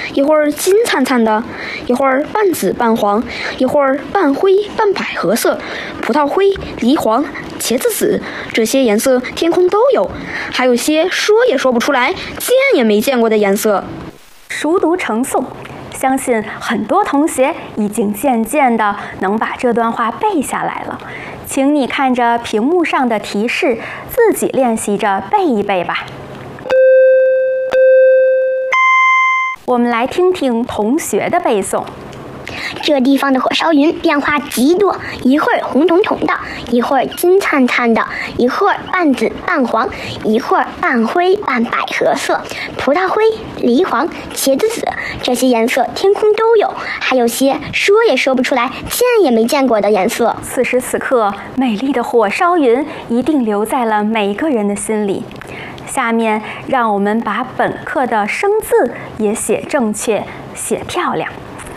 一会儿金灿灿的，一会儿半紫半黄，一会儿半灰半百合色，葡萄灰、梨黄、茄子紫，这些颜色天空都有，还有些说也说不出来、见也没见过的颜色。 熟读成诵，相信很多同学已经渐渐地能把这段话背下来了。请你看着屏幕上的提示，自己练习着背一背吧。我们来听听同学的背诵。 这地方的火烧云变化极多，一会儿红彤彤的，一会儿金灿灿的，一会儿半紫半黄，一会儿半灰半百合色，葡萄灰、梨黄、茄子紫，这些颜色天空都有，还有些说也说不出来、见也没见过的颜色。 此时此刻，美丽的火烧云一定留在了每个人的心里。下面让我们把本课的生字也写正确、写漂亮。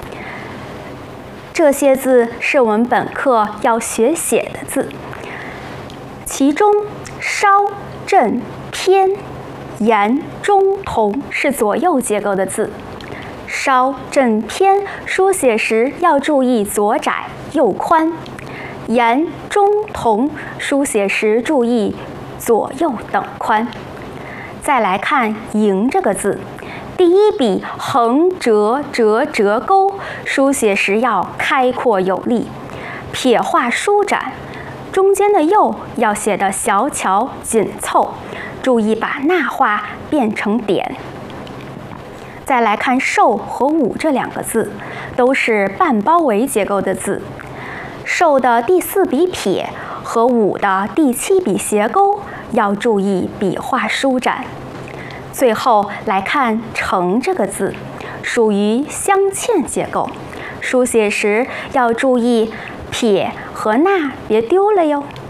这些字是我们本课要学写的字，其中烧、震、偏、严、中、同是左右结构的字。烧、震、偏书写时要注意左窄右宽，严、中、同书写时注意左右等宽。再来看迎这个字，第一笔横折折钩，书写时要开阔有力，撇画舒展，中间的右要写得小巧紧凑，注意把捺画变成点。再来看寿和武这两个字，都是半包围结构的字，寿的第4笔撇和武的第7笔斜钩要注意笔画舒展。最后来看成这个字，属于镶嵌结构，书写时要注意撇和捺别丢了哟。